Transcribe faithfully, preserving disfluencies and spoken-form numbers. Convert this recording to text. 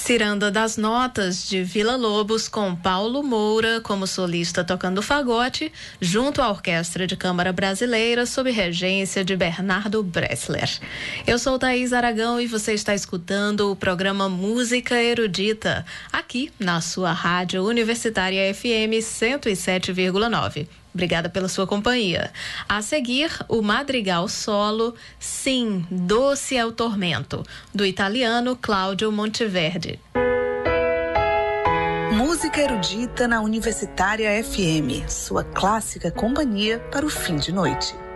Ciranda das Notas, de Vila Lobos, com Paulo Moura como solista tocando fagote, junto à Orquestra de Câmara Brasileira, sob regência de Bernardo Bressler. Eu sou Thaís Aragão e você está escutando o programa Música Erudita, aqui na sua rádio Universitária F M cento e sete vírgula nove. Obrigada pela sua companhia. A seguir, o madrigal solo Sim, Doce é o Tormento, do italiano Claudio Monteverdi. Música Erudita na Universitária F M, sua clássica companhia para o fim de noite.